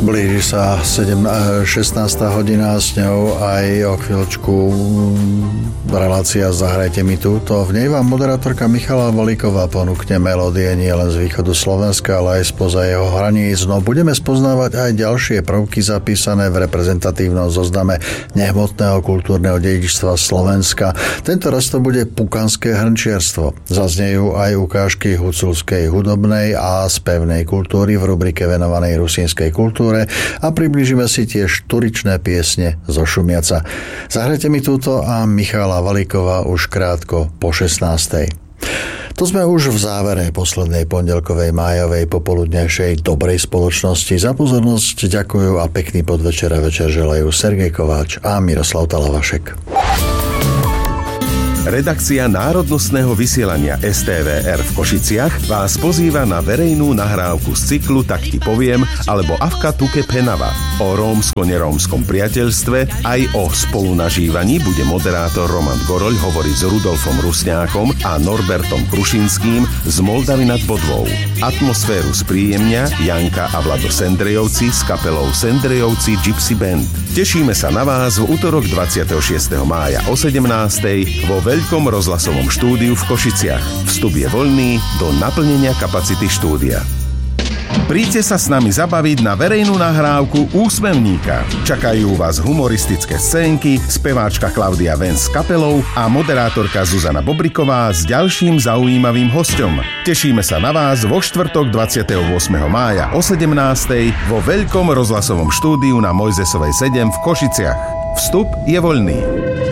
Blíži sa 16. hodina, s ňou aj o chvíľočku relácia Zahrajte mi túto. V nej vám moderátorka Michala Volíková ponúkne melódie nie len z východu Slovenska, ale aj spoza jeho hraníc. No budeme spoznávať aj ďalšie prvky zapísané v reprezentatívnom zozname nehmotného kultúrneho dedičstva Slovenska. Tento raz to bude pukanské hrnčiarstvo. Zaznejú aj ukážky huculskej hudobnej a spevnej kultúry v rubrike venovanej rusínskej kultúre a priblížime si tiež turičné piesne zo Šumiaca. Zahrajte mi túto a Michala Volíková už krátko po 16. To sme už v závere poslednej pondelkovej májovej popoludnejšej dobrej spoločnosti. Za pozornosť ďakujú a pekný podvečer a večer želajú Sergej Kováč a Miroslav Talavašek. Redakcia národnostného vysielania STVR v Košiciach vás pozýva na verejnú nahrávku z cyklu Tak ti poviem alebo Avka Tuke Penava. O rómsko-nerómskom priateľstve aj o spolunažívaní bude moderátor Roman Goroľ hovoriť s Rudolfom Rusňákom a Norbertom Krušinským z Moldavy nad Bodvou. Atmosféru spríjemňa Janka a Vlado Sendrejovci s kapelou Sendrejovci Gypsy Band. Tešíme sa na vás v utorok 26. mája o 17. vo veľkom rozhlasovom štúdiu v Košiciach. Vstup je voľný do naplnenia kapacity štúdia. Príďte sa s nami zabaviť na verejnú nahrávku Úsmevníka. Čakajú vás humoristické scénky, speváčka Klaudia Ven s kapelou a moderátorka Zuzana Bobriková s ďalším zaujímavým hosťom. Tešíme sa na vás vo štvrtok 28. mája o 17. vo veľkom rozhlasovom štúdiu na Mojzesovej 7 v Košiciach. Vstup je voľný.